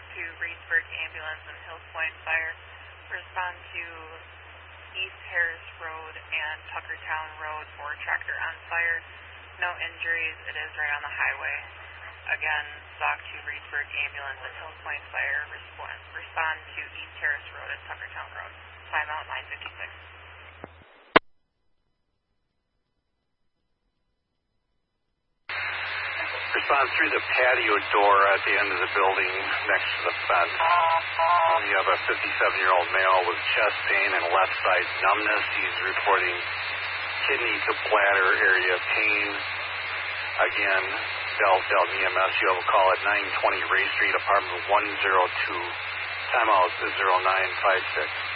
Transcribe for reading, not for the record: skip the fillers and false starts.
SOC 2 Reedsburg Ambulance and Hills Point Fire. Respond to East Harris Road and Tuckertown Road for tractor on fire. No injuries. It is right on the highway. Again, SOC 2 Reedsburg Ambulance and Hills Point Fire. Respond to East Harris Road and Tuckertown Road. Timeout 9:56. Response through the patio door at the end of the building next to the fence. You have a 57-year-old male with chest pain and left side numbness. He's reporting kidney to bladder area pain. Again, Delta EMS, you have a call at 920 Ray Street, apartment 102. Timeout is 0956.